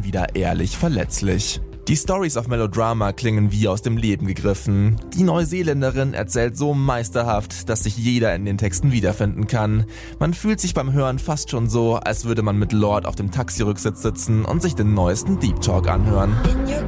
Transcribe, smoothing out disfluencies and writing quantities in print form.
wieder ehrlich verletzlich. Die Stories of Melodrama klingen wie aus dem Leben gegriffen. Die Neuseeländerin erzählt so meisterhaft, dass sich jeder in den Texten wiederfinden kann. Man fühlt sich beim Hören fast schon so, als würde man mit Lord auf dem Taxirücksitz sitzen und sich den neuesten Deep Talk anhören.